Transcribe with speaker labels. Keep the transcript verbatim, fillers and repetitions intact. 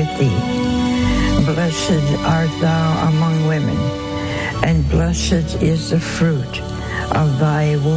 Speaker 1: thee. Blessed art thou among women, and blessed is the fruit of thy womb.